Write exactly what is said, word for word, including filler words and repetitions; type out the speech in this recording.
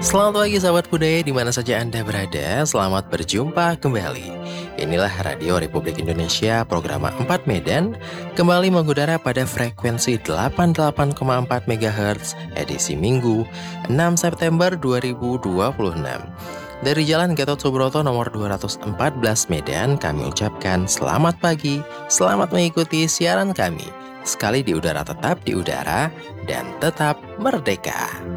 Selamat pagi sahabat budaya di mana saja Anda berada, selamat berjumpa kembali. Inilah Radio Republik Indonesia program empat Medan, kembali mengudara pada frekuensi delapan puluh delapan koma empat megahertz edisi Minggu enam September dua ribu dua puluh enam. Dari Jalan Gatot Subroto nomor dua ratus empat belas Medan, kami ucapkan selamat pagi, selamat mengikuti siaran kami. Sekali di udara tetap di udara, dan tetap merdeka.